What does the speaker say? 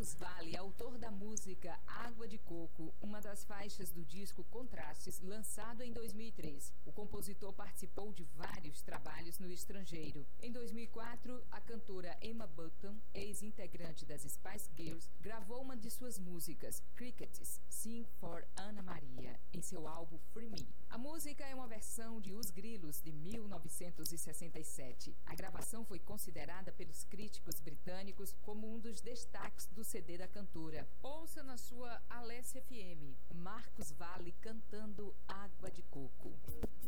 Marcos Valle, autor da música Água de Coco, uma das faixas do disco Contrastes, lançado em 2003. O compositor participou de vários trabalhos no estrangeiro. Em 2004, a cantora Emma Bunton, ex-integrante das Spice Girls, gravou uma de suas músicas, Crickets, Sing for Ana Maria, em seu álbum Free Me. A música é uma versão de Os Grilos, de 1967. A gravação foi considerada pelos críticos britânicos como um dos destaques do CD da cantora. Ouça na sua Alessia FM, Marcos Valle cantando Água de Coco.